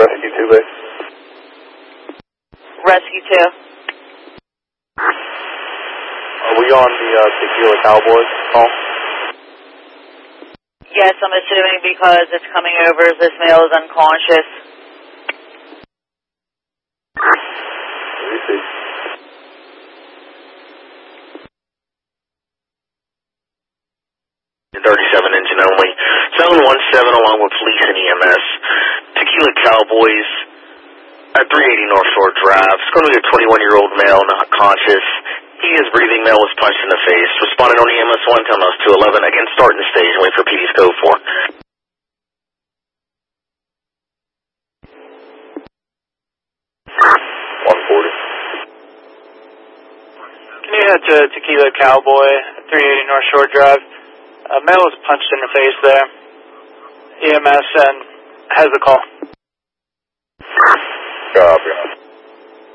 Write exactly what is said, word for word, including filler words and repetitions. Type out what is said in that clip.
Rescue two base. Rescue two. Are we on the uh, Tequila Cowboy call? Yes, I'm assuming because it's coming over as this male is unconscious. Let me see. thirty-seven engine only. seven one seven along with police and E M S. Tequila Cowboys at three eighty North Shore Drive. It's going to be a twenty-one-year-old male, not conscious. He is breathing. Male was punched in the face. Responded on E M S one, telling us two eleven. Again, starting the stage. Wait for P D's code for. one forty. Can you head to Tequila Cowboy, three eighty North Shore Drive? A male was punched in the face there. E M S and has the call. Copy.